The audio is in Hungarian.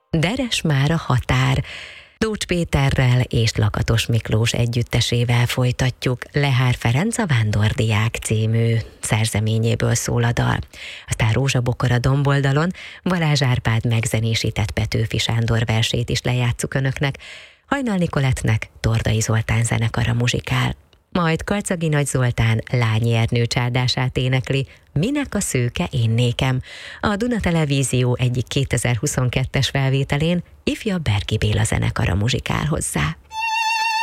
Deres már a határ. Dócs Péterrel és Lakatos Miklós együttesével folytatjuk. Lehár Ferenc a Vándordiák című szerzeményéből szól a dal. Aztán Rózsa Bokor a domboldalon, Balázs Árpád megzenésített Petőfi Sándor versét is lejátszuk önöknek. Hajnal Nikolettnek Tordai Zoltán zenekara muzsikál. Majd Kalczagi Nagy Zoltán Lányi Ernő csárdását énekli, Minek a szőke én nékem. A Duna Televízió egyik 2022-es felvételén ifjabb Berki Béla zenekara muzsikál hozzá.